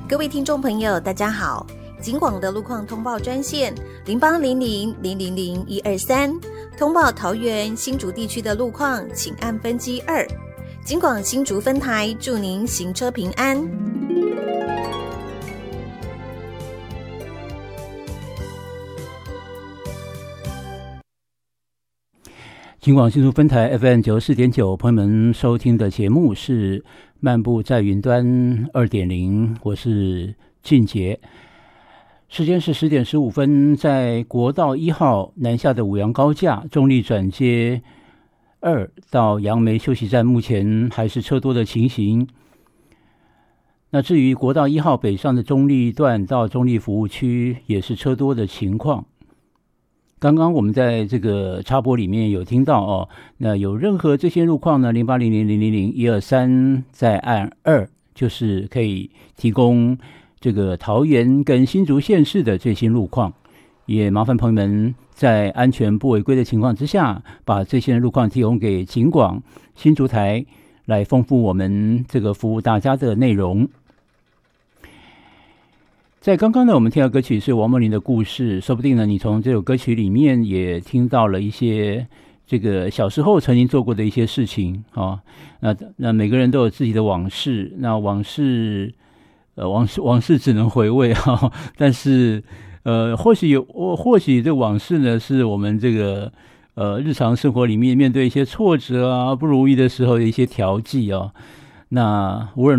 各位听众朋友大家好，警广的路况通报专线0800000123，通报桃园新竹地区的路况请按分机2，警广新竹分台祝您行车平安。 警广新竹分台 FM 94.9，朋友们收听的节目是漫步在云端 2.0， 我是俊杰。时间是10点15分，在国道1号南下的五杨高架中立转接2到杨梅休息站，目前还是车多的情形。那至于国道1号北上的中立段到中立服务区，也是车多的情况。刚刚我们在这个插播里面有听到哦，那有任何这些路况呢，0800000123再按2，就是可以提供这个桃园跟新竹县市的最新路况。也麻烦朋友们在安全不违规的情况之下，把这些路况提供给警广新竹台，来丰富我们这个服务大家的内容。在刚刚呢，我们听到歌曲是王梦麟的故事，说不定呢，你从这首歌曲里面也听到了一些这个小时候曾经做过的一些事情啊。那每个人都有自己的往事，那往事只能回味啊。但是或许这往事呢，是我们这个日常生活里面面对一些挫折啊、不如意的时候的一些调剂啊。那无论